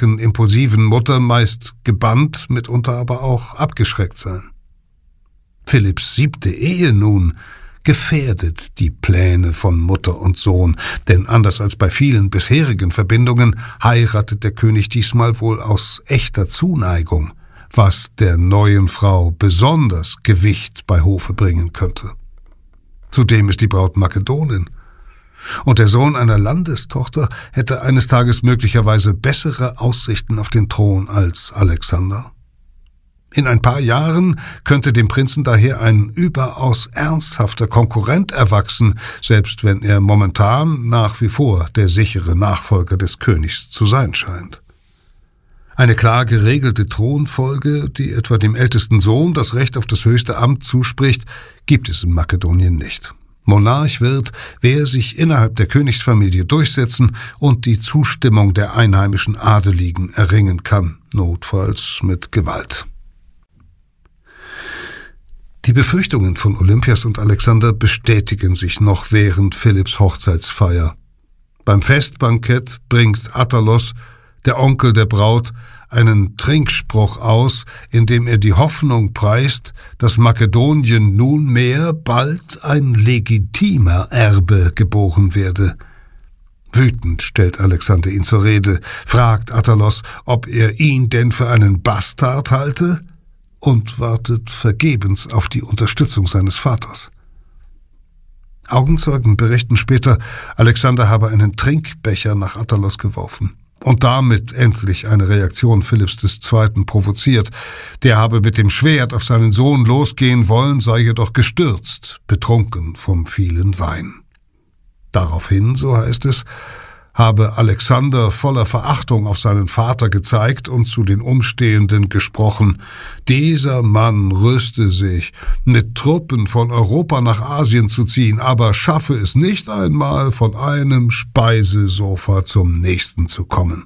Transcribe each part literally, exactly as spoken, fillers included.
starken, impulsiven Mutter meist gebannt, mitunter aber auch abgeschreckt sein. Philipps siebte Ehe nun gefährdet die Pläne von Mutter und Sohn, denn anders als bei vielen bisherigen Verbindungen heiratet der König diesmal wohl aus echter Zuneigung, was der neuen Frau besonders Gewicht bei Hofe bringen könnte. Zudem ist die Braut Makedonin, und der Sohn einer Landestochter hätte eines Tages möglicherweise bessere Aussichten auf den Thron als Alexander. In ein paar Jahren könnte dem Prinzen daher ein überaus ernsthafter Konkurrent erwachsen, selbst wenn er momentan nach wie vor der sichere Nachfolger des Königs zu sein scheint. Eine klar geregelte Thronfolge, die etwa dem ältesten Sohn das Recht auf das höchste Amt zuspricht, gibt es in Makedonien nicht. Monarch wird, wer sich innerhalb der Königsfamilie durchsetzen und die Zustimmung der einheimischen Adeligen erringen kann, notfalls mit Gewalt. Die Befürchtungen von Olympias und Alexander bestätigen sich noch während Philipps Hochzeitsfeier. Beim Festbankett bringt Attalos, der Onkel der Braut, einen Trinkspruch aus, in dem er die Hoffnung preist, dass Makedonien nunmehr bald ein legitimer Erbe geboren werde. Wütend stellt Alexander ihn zur Rede, fragt Attalos, ob er ihn denn für einen Bastard halte, und wartet vergebens auf die Unterstützung seines Vaters. Augenzeugen berichten später, Alexander habe einen Trinkbecher nach Attalos geworfen und damit endlich eine Reaktion Philipps des Zweiten provoziert. Der habe mit dem Schwert auf seinen Sohn losgehen wollen, sei jedoch gestürzt, betrunken vom vielen Wein. Daraufhin, so heißt es, habe Alexander voller Verachtung auf seinen Vater gezeigt und zu den Umstehenden gesprochen: Dieser Mann rüste sich, mit Truppen von Europa nach Asien zu ziehen, aber schaffe es nicht einmal, von einem Speisesofa zum nächsten zu kommen.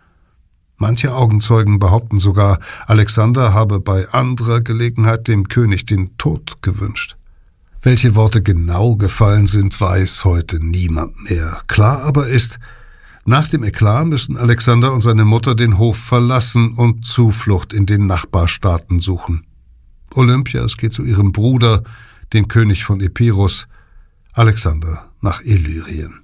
Manche Augenzeugen behaupten sogar, Alexander habe bei anderer Gelegenheit dem König den Tod gewünscht. Welche Worte genau gefallen sind, weiß heute niemand mehr. Klar aber ist, nach dem Eklat müssen Alexander und seine Mutter den Hof verlassen und Zuflucht in den Nachbarstaaten suchen. Olympias geht zu ihrem Bruder, dem König von Epirus, Alexander nach Illyrien.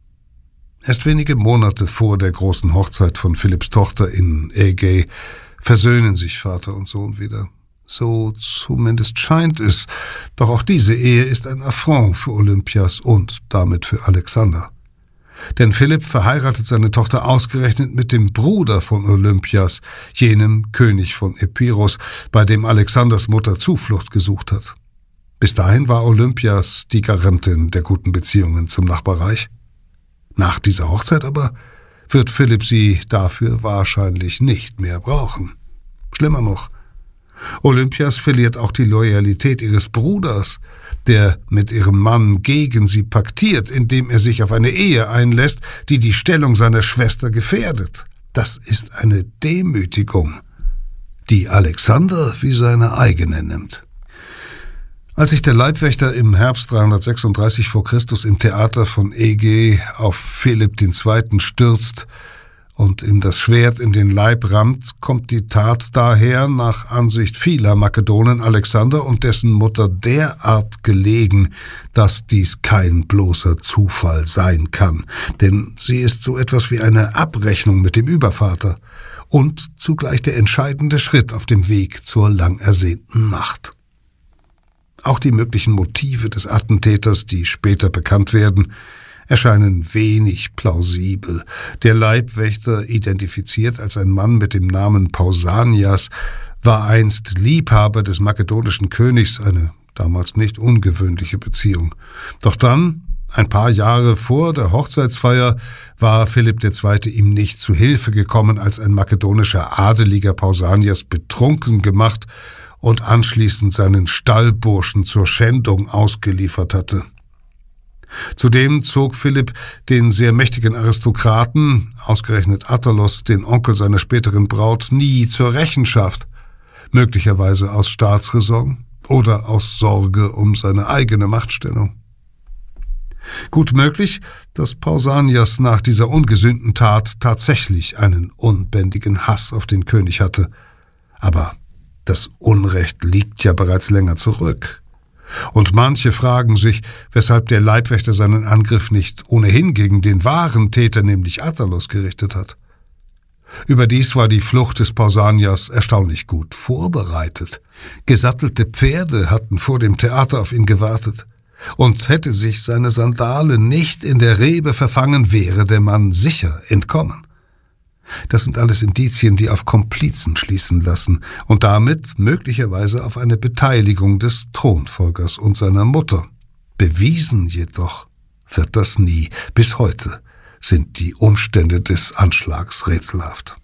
Erst wenige Monate vor der großen Hochzeit von Philipps Tochter in Ägäi versöhnen sich Vater und Sohn wieder. So zumindest scheint es, doch auch diese Ehe ist ein Affront für Olympias und damit für Alexander. Denn Philipp verheiratet seine Tochter ausgerechnet mit dem Bruder von Olympias, jenem König von Epirus, bei dem Alexanders Mutter Zuflucht gesucht hat. Bis dahin war Olympias die Garantin der guten Beziehungen zum Nachbarreich. Nach dieser Hochzeit aber wird Philipp sie dafür wahrscheinlich nicht mehr brauchen. Schlimmer noch, Olympias verliert auch die Loyalität ihres Bruders, der mit ihrem Mann gegen sie paktiert, indem er sich auf eine Ehe einlässt, die die Stellung seiner Schwester gefährdet. Das ist eine Demütigung, die Alexander wie seine eigene nimmt. Als sich der Leibwächter im Herbst dreihundertsechsunddreißig vor Christus im Theater von Ägäi auf Philipp den Zweiten stürzt und ihm das Schwert in den Leib rammt, kommt die Tat daher nach Ansicht vieler Makedonen Alexander und dessen Mutter derart gelegen, dass dies kein bloßer Zufall sein kann, denn sie ist so etwas wie eine Abrechnung mit dem Übervater und zugleich der entscheidende Schritt auf dem Weg zur lang ersehnten Macht. Auch die möglichen Motive des Attentäters, die später bekannt werden, erscheinen wenig plausibel. Der Leibwächter, identifiziert als ein Mann mit dem Namen Pausanias, war einst Liebhaber des makedonischen Königs, eine damals nicht ungewöhnliche Beziehung. Doch dann, ein paar Jahre vor der Hochzeitsfeier, war Philipp der Zweite ihm nicht zu Hilfe gekommen, als ein makedonischer Adeliger Pausanias betrunken gemacht und anschließend seinen Stallburschen zur Schändung ausgeliefert hatte. Zudem zog Philipp den sehr mächtigen Aristokraten, ausgerechnet Attalos, den Onkel seiner späteren Braut, nie zur Rechenschaft, möglicherweise aus Staatsräson oder aus Sorge um seine eigene Machtstellung. Gut möglich, dass Pausanias nach dieser ungesühnten Tat tatsächlich einen unbändigen Hass auf den König hatte. Aber das Unrecht liegt ja bereits länger zurück. Und manche fragen sich, weshalb der Leibwächter seinen Angriff nicht ohnehin gegen den wahren Täter, nämlich Attalos, gerichtet hat. Überdies war die Flucht des Pausanias erstaunlich gut vorbereitet. Gesattelte Pferde hatten vor dem Theater auf ihn gewartet. Und hätte sich seine Sandale nicht in der Rebe verfangen, wäre der Mann sicher entkommen. Das sind alles Indizien, die auf Komplizen schließen lassen und damit möglicherweise auf eine Beteiligung des Thronfolgers und seiner Mutter. Bewiesen jedoch wird das nie. Bis heute sind die Umstände des Anschlags rätselhaft.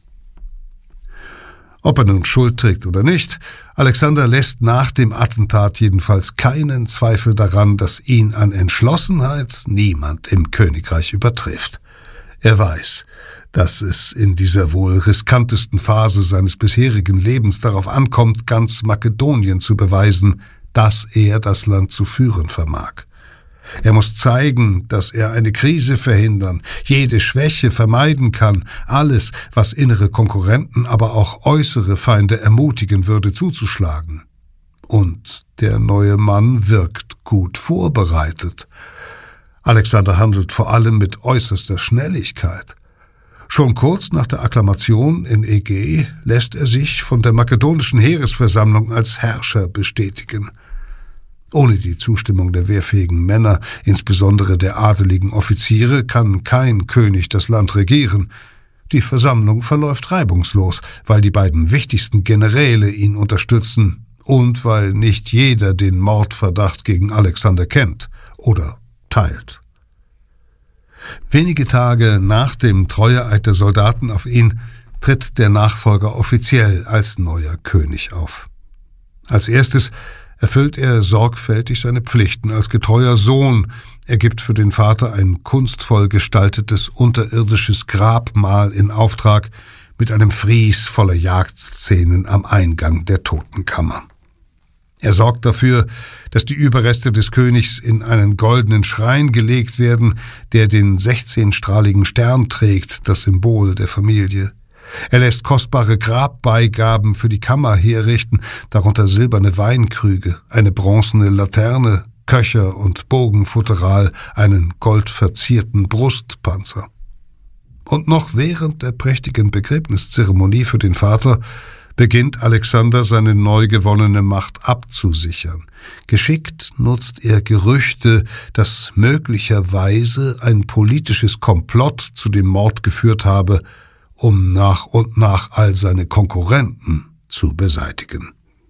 Ob er nun Schuld trägt oder nicht, Alexander lässt nach dem Attentat jedenfalls keinen Zweifel daran, dass ihn an Entschlossenheit niemand im Königreich übertrifft. Er weiß, dass es in dieser wohl riskantesten Phase seines bisherigen Lebens darauf ankommt, ganz Makedonien zu beweisen, dass er das Land zu führen vermag. Er muss zeigen, dass er eine Krise verhindern, jede Schwäche vermeiden kann, alles, was innere Konkurrenten, aber auch äußere Feinde ermutigen würde, zuzuschlagen. Und der neue Mann wirkt gut vorbereitet. Alexander handelt vor allem mit äußerster Schnelligkeit. Schon kurz nach der Akklamation in Ägä lässt er sich von der makedonischen Heeresversammlung als Herrscher bestätigen. Ohne die Zustimmung der wehrfähigen Männer, insbesondere der adeligen Offiziere, kann kein König das Land regieren. Die Versammlung verläuft reibungslos, weil die beiden wichtigsten Generäle ihn unterstützen und weil nicht jeder den Mordverdacht gegen Alexander kennt oder teilt. Wenige Tage nach dem Treueeid der Soldaten auf ihn tritt der Nachfolger offiziell als neuer König auf. Als erstes erfüllt er sorgfältig seine Pflichten als getreuer Sohn. Er gibt für den Vater ein kunstvoll gestaltetes unterirdisches Grabmal in Auftrag mit einem Fries voller Jagdszenen am Eingang der Totenkammer. Er sorgt dafür, dass die Überreste des Königs in einen goldenen Schrein gelegt werden, der den sechzehnstrahligen Stern trägt, das Symbol der Familie. Er lässt kostbare Grabbeigaben für die Kammer herrichten, darunter silberne Weinkrüge, eine bronzene Laterne, Köcher und Bogenfutteral, einen goldverzierten Brustpanzer. Und noch während der prächtigen Begräbniszeremonie für den Vater beginnt Alexander seine neu gewonnene Macht abzusichern. Geschickt nutzt er Gerüchte, dass möglicherweise ein politisches Komplott zu dem Mord geführt habe, um nach und nach all seine Konkurrenten zu beseitigen.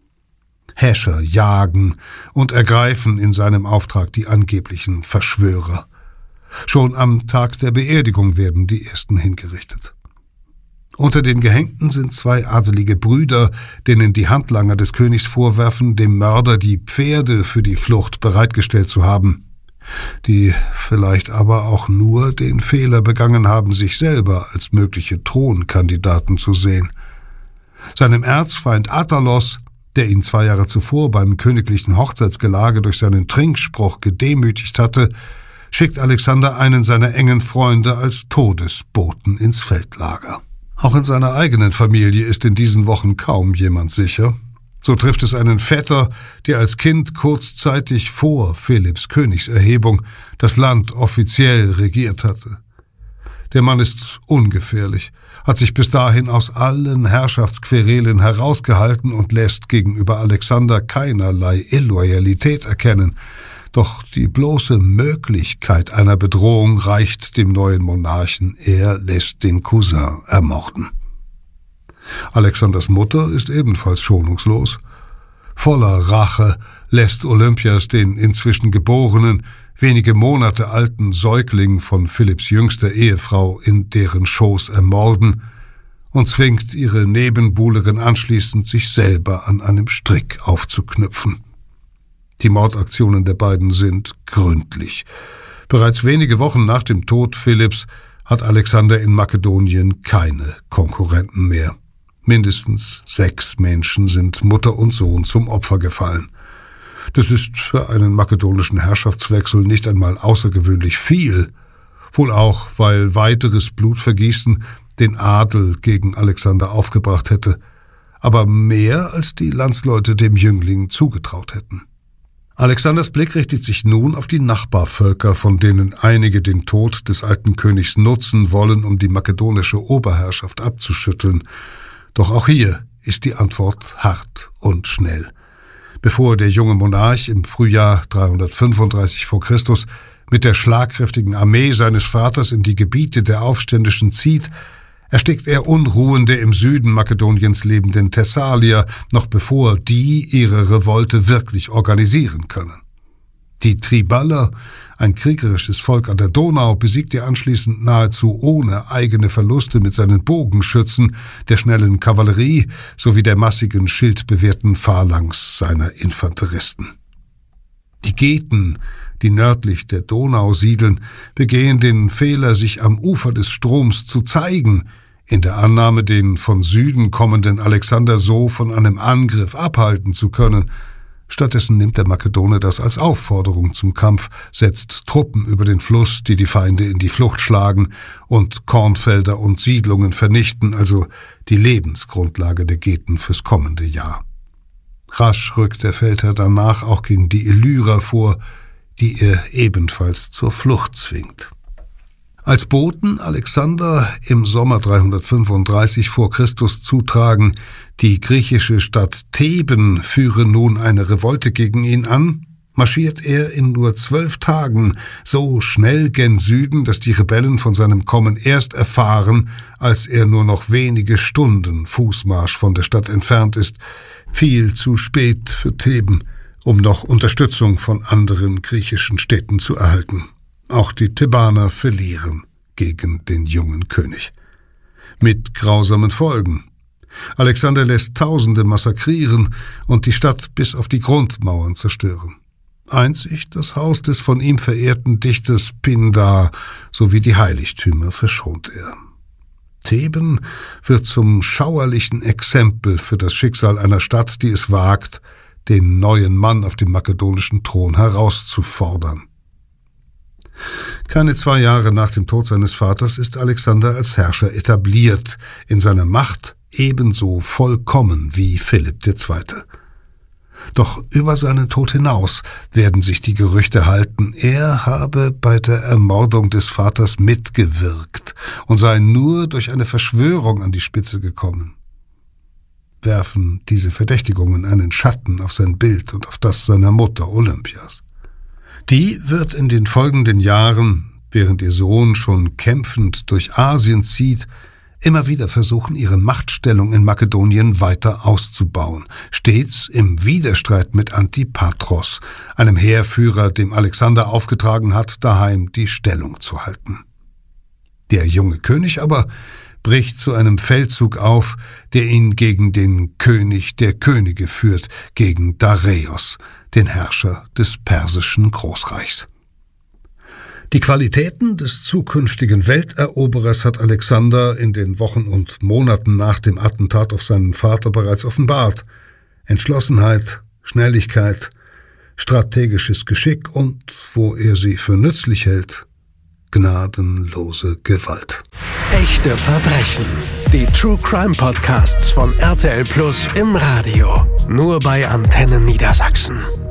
Häscher jagen und ergreifen in seinem Auftrag die angeblichen Verschwörer. Schon am Tag der Beerdigung werden die ersten hingerichtet. Unter den Gehängten sind zwei adelige Brüder, denen die Handlanger des Königs vorwerfen, dem Mörder die Pferde für die Flucht bereitgestellt zu haben, die vielleicht aber auch nur den Fehler begangen haben, sich selber als mögliche Thronkandidaten zu sehen. Seinem Erzfeind Attalos, der ihn zwei Jahre zuvor beim königlichen Hochzeitsgelage durch seinen Trinkspruch gedemütigt hatte, schickt Alexander einen seiner engen Freunde als Todesboten ins Feldlager. Auch in seiner eigenen Familie ist in diesen Wochen kaum jemand sicher. So trifft es einen Vetter, der als Kind kurzzeitig vor Philipps Königserhebung das Land offiziell regiert hatte. Der Mann ist ungefährlich, hat sich bis dahin aus allen Herrschaftsquerelen herausgehalten und lässt gegenüber Alexander keinerlei Illoyalität erkennen. Doch die bloße Möglichkeit einer Bedrohung reicht dem neuen Monarchen, er lässt den Cousin ermorden. Alexanders Mutter ist ebenfalls schonungslos. Voller Rache lässt Olympias den inzwischen geborenen, wenige Monate alten Säugling von Philipps jüngster Ehefrau in deren Schoß ermorden und zwingt ihre Nebenbuhlerin anschließend, sich selber an einem Strick aufzuknüpfen. Die Mordaktionen der beiden sind gründlich. Bereits wenige Wochen nach dem Tod Philipps hat Alexander in Makedonien keine Konkurrenten mehr. Mindestens sechs Menschen sind Mutter und Sohn zum Opfer gefallen. Das ist für einen makedonischen Herrschaftswechsel nicht einmal außergewöhnlich viel, wohl auch, weil weiteres Blutvergießen den Adel gegen Alexander aufgebracht hätte, aber mehr als die Landsleute dem Jüngling zugetraut hätten. Alexanders Blick richtet sich nun auf die Nachbarvölker, von denen einige den Tod des alten Königs nutzen wollen, um die makedonische Oberherrschaft abzuschütteln. Doch auch hier ist die Antwort hart und schnell. Bevor der junge Monarch im Frühjahr dreihundertfünfunddreißig vor Christus mit der schlagkräftigen Armee seines Vaters in die Gebiete der Aufständischen zieht, erstickt er Unruhen der im Süden Makedoniens lebenden Thessalier, noch bevor die ihre Revolte wirklich organisieren können. Die Triballer, ein kriegerisches Volk an der Donau, besiegt er anschließend nahezu ohne eigene Verluste mit seinen Bogenschützen, der schnellen Kavallerie sowie der massigen schildbewehrten Phalanx seiner Infanteristen. Die Geten, die nördlich der Donau siedeln, begehen den Fehler, sich am Ufer des Stroms zu zeigen, in der Annahme, den von Süden kommenden Alexander so von einem Angriff abhalten zu können. Stattdessen nimmt der Makedone das als Aufforderung zum Kampf, setzt Truppen über den Fluss, die die Feinde in die Flucht schlagen und Kornfelder und Siedlungen vernichten, also die Lebensgrundlage der Geten fürs kommende Jahr. Rasch rückt der Feldherr danach auch gegen die Illyrer vor, die er ebenfalls zur Flucht zwingt. Als Boten Alexander im Sommer dreihundertfünfunddreißig vor Christus zutragen, die griechische Stadt Theben führe nun eine Revolte gegen ihn an, marschiert er in nur zwölf Tagen so schnell gen Süden, dass die Rebellen von seinem Kommen erst erfahren, als er nur noch wenige Stunden Fußmarsch von der Stadt entfernt ist, viel zu spät für Theben, um noch Unterstützung von anderen griechischen Städten zu erhalten. Auch die Thebaner verlieren gegen den jungen König. Mit grausamen Folgen. Alexander lässt Tausende massakrieren und die Stadt bis auf die Grundmauern zerstören. Einzig das Haus des von ihm verehrten Dichters Pindar sowie die Heiligtümer verschont er. Theben wird zum schauerlichen Exempel für das Schicksal einer Stadt, die es wagt, den neuen Mann auf dem makedonischen Thron herauszufordern. Keine zwei Jahre nach dem Tod seines Vaters ist Alexander als Herrscher etabliert, in seiner Macht ebenso vollkommen wie Philipp der Zweite. Doch über seinen Tod hinaus werden sich die Gerüchte halten, er habe bei der Ermordung des Vaters mitgewirkt und sei nur durch eine Verschwörung an die Spitze gekommen. Werfen diese Verdächtigungen einen Schatten auf sein Bild und auf das seiner Mutter Olympias. Die wird in den folgenden Jahren, während ihr Sohn schon kämpfend durch Asien zieht, immer wieder versuchen, ihre Machtstellung in Makedonien weiter auszubauen, stets im Widerstreit mit Antipatros, einem Heerführer, dem Alexander aufgetragen hat, daheim die Stellung zu halten. Der junge König aber bricht zu einem Feldzug auf, der ihn gegen den König der Könige führt, gegen Dareios, den Herrscher des persischen Großreichs. Die Qualitäten des zukünftigen Welteroberers hat Alexander in den Wochen und Monaten nach dem Attentat auf seinen Vater bereits offenbart. Entschlossenheit, Schnelligkeit, strategisches Geschick und, wo er sie für nützlich hält, gnadenlose Gewalt. Echte Verbrechen. Die True Crime Podcasts von R T L Plus im Radio. Nur bei Antenne Niedersachsen.